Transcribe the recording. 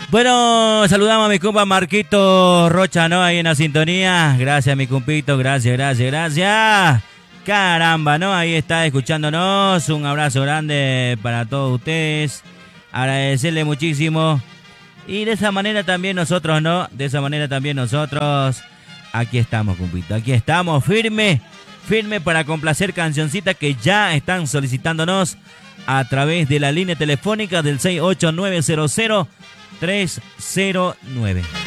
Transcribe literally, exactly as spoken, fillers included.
Bueno, saludamos a mi compa Marquito Rocha, ¿no? Ahí en la sintonía. Gracias, mi compito, gracias, gracias, gracias. Caramba, ¿no? Ahí está escuchándonos. Un abrazo grande para todos ustedes. Agradecerle muchísimo. Y de esa manera también nosotros, ¿no? De esa manera también nosotros. Aquí estamos, compito. Aquí estamos, firme, firme para complacer cancioncitas que ya están solicitándonos a través de la línea telefónica del seis ocho nueve cero cero tres cero nueve.